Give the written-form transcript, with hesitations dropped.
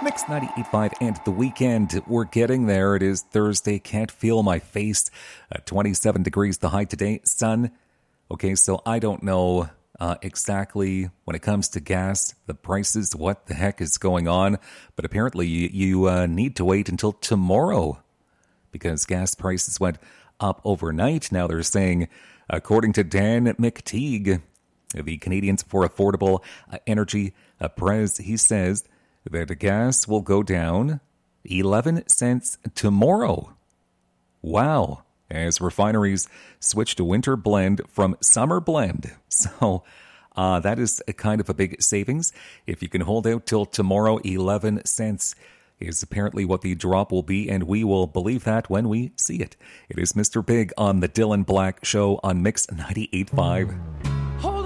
Mix 98.5 and the weekend. We're getting there. It is Thursday. Can't feel my face. 27 degrees the high today. Sun. Okay, so I don't know exactly when it comes to gas, the prices, what the heck is going on. But apparently you need to wait until tomorrow because gas prices went up overnight. Now they're saying, according to Dan McTeague, the Canadians for Affordable Energy Prez, he says that the gas will go down 11 cents tomorrow. Wow. As refineries switch to winter blend from summer blend. So that is a kind of a big savings. If you can hold out till tomorrow, 11 cents is apparently what the drop will be, and we will believe that when we see it. It is Mr. Big on the Dylan Black Show on Mix 98.5.